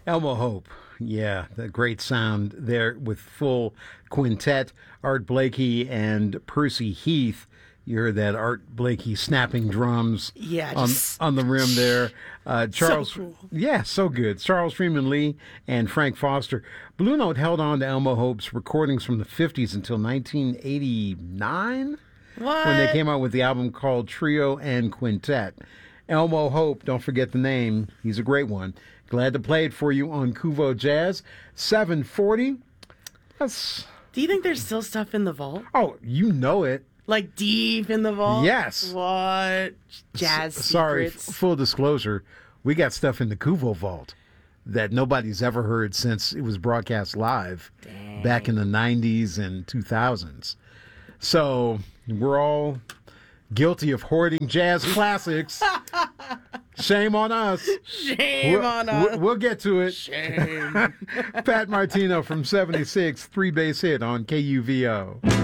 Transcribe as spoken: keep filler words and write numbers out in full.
Elmo Hope. Yeah, the great sound there with full quintet. Art Blakey and Percy Heath. You heard that Art Blakey snapping drums Yeah, on, just- on the rim there. Uh, Charles, So cool. yeah, so good. Charles Freeman Lee and Frank Foster. Blue Note held on to Elmo Hope's recordings from the fifties until nineteen eighty-nine What? when they came out with the album called Trio and Quintet. Elmo Hope, don't forget the name. He's a great one. Glad to play it for you on Kuvo Jazz. seven forty. That's, Do you think there's still stuff in the vault? oh, you know it. Like deep in the vault? Yes. What? Jazz S- Sorry, f- secrets? full disclosure, we got stuff in the Kuvo Vault that nobody's ever heard since it was broadcast live back in the nineties and two thousands. So we're all guilty of hoarding jazz classics. Shame on us. Shame We'll, on us. we'll- we'll get to it. Shame. Pat Martino from seventy-six, three bass hit on K U V O.